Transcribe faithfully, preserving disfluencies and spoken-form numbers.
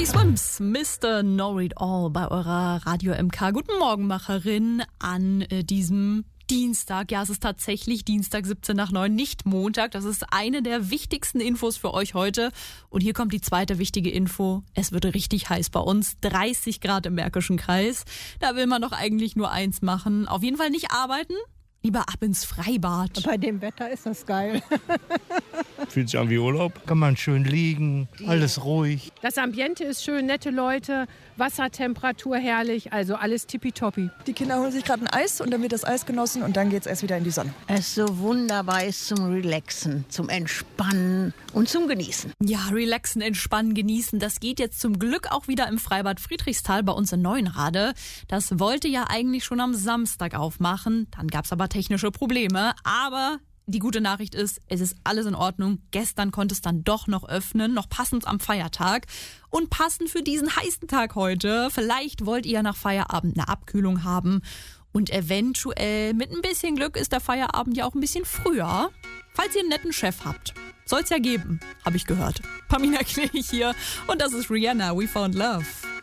Swims, Mister Know It All bei eurer Radio M K. Guten Morgen, Macherin, an äh, diesem Dienstag. Ja, es ist tatsächlich Dienstag, siebzehn nach neun, nicht Montag. Das ist eine der wichtigsten Infos für euch heute. Und hier kommt die zweite wichtige Info. Es wird richtig heiß bei uns. dreißig Grad im Märkischen Kreis. Da will man doch eigentlich nur eins machen. Auf jeden Fall nicht arbeiten. Lieber ab ins Freibad. Bei dem Wetter ist das geil. Fühlt sich an wie Urlaub. Kann man schön liegen, alles ruhig. Das Ambiente ist schön, nette Leute, Wassertemperatur herrlich, also alles tippitoppi. Die Kinder holen sich gerade ein Eis und dann wird das Eis genossen und dann geht es erst wieder in die Sonne. Es so wunderbar ist zum Relaxen, zum Entspannen und zum Genießen. Ja, relaxen, entspannen, genießen. Das geht jetzt zum Glück auch wieder im Freibad Friedrichsthal bei uns in Neuenrade. Das wollte ja eigentlich schon am Samstag aufmachen. Dann gab es aber technische Probleme. Aber die gute Nachricht ist, es ist alles in Ordnung. Gestern konnte es dann doch noch öffnen, noch passend am Feiertag. Und passend für diesen heißen Tag heute, vielleicht wollt ihr nach Feierabend eine Abkühlung haben. Und eventuell, mit ein bisschen Glück, ist der Feierabend ja auch ein bisschen früher. Falls ihr einen netten Chef habt. Soll's ja geben, habe ich gehört. Pamina Klich hier und das ist Rihanna, We Found Love.